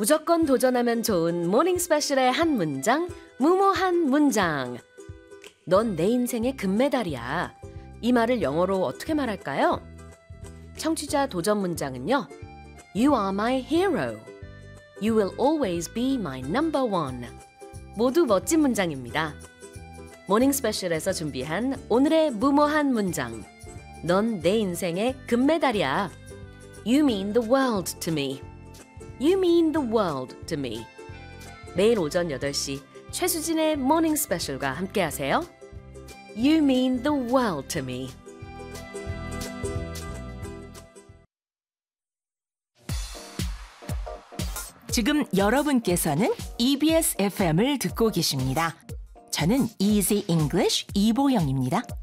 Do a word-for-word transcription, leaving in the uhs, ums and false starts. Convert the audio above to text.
무조건 도전하면 좋은 모닝 스페셜의 한 문장, 무모한 문장. 넌 내 인생의 금메달이야. 이 말을 영어로 어떻게 말할까요? 청취자 도전 문장은요. You are my hero. You will always be my number one. 모두 멋진 문장입니다. 모닝 스페셜에서 준비한 오늘의 무모한 문장. 넌 내 인생의 금메달이야. You mean the world to me. You mean the world to me. 매일 오전 여덟 시 최수진의 모닝 스페셜과 함께하세요. You mean the world to me. 지금 여러분께서는 이비에스 에프엠을 듣고 계십니다. 저는 Easy English 이보영입니다.